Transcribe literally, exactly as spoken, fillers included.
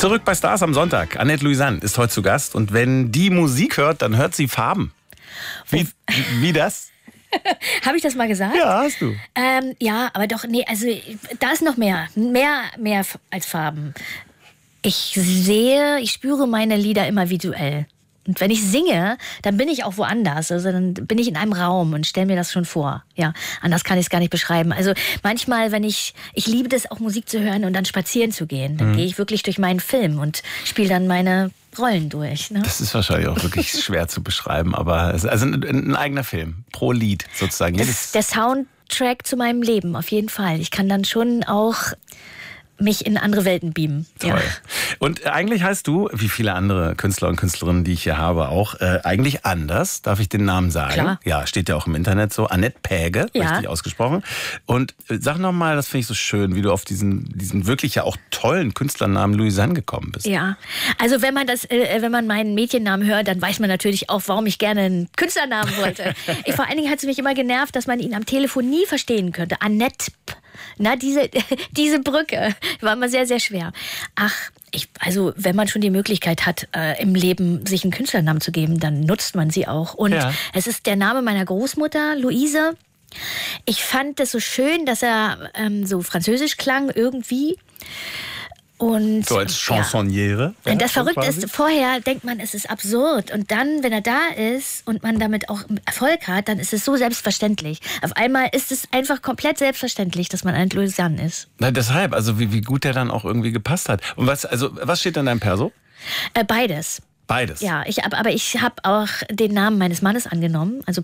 Zurück bei Stars am Sonntag. Annette Louisanne ist heute zu Gast. Und wenn die Musik hört, dann hört sie Farben. Wie, wie das? Habe ich das mal gesagt? Ja, hast du. Ähm, ja, aber doch, nee, also da ist noch mehr. Mehr, mehr als Farben. Ich sehe, ich spüre meine Lieder immer visuell. Und wenn ich singe, dann bin ich auch woanders. Also dann bin ich in einem Raum und stelle mir das schon vor. Ja, anders kann ich es gar nicht beschreiben. Also manchmal, wenn ich, ich liebe das auch Musik zu hören und dann spazieren zu gehen. Dann mhm. gehe ich wirklich durch meinen Film und spiele dann meine Rollen durch. Ne? Das ist wahrscheinlich auch wirklich schwer zu beschreiben, aber es ist also ein, ein eigener Film, pro Lied sozusagen. Das ist der Soundtrack zu meinem Leben, auf jeden Fall. Ich kann dann schon auch mich in andere Welten beamen. Toll. Ja. Und eigentlich heißt du, wie viele andere Künstler und Künstlerinnen, die ich hier habe, auch äh, eigentlich anders. Darf ich den Namen sagen? Klar. Ja, steht ja auch im Internet so. Annette Päge, ja. Richtig ausgesprochen. Und äh, sag nochmal, das finde ich so schön, wie du auf diesen, diesen wirklich ja auch tollen Künstlernamen Louisanne gekommen bist. Ja, also wenn man das, äh, wenn man meinen Mädchennamen hört, dann weiß man natürlich auch, warum ich gerne einen Künstlernamen wollte. ich, vor allen Dingen hat es mich immer genervt, dass man ihn am Telefon nie verstehen könnte. Annette P. Na, diese, diese Brücke war immer sehr, sehr schwer. Ach, ich, also wenn man schon die Möglichkeit hat, äh, im Leben sich einen Künstlernamen zu geben, dann nutzt man sie auch. Und ja. es ist der Name meiner Großmutter, Luise. Ich fand das so schön, dass er ähm, so französisch klang irgendwie. Und, so als Chansonniere. Ja. Das Verrückte ist, vorher denkt man, es ist absurd. Und dann, wenn er da ist und man damit auch Erfolg hat, dann ist es so selbstverständlich. Auf einmal ist es einfach komplett selbstverständlich, dass man ein Louisanne ist. Na, deshalb, also wie, wie gut der dann auch irgendwie gepasst hat. Und was, also, was steht in deinem Perso? Äh, beides. Beides? Ja, ich, aber ich habe auch den Namen meines Mannes angenommen, also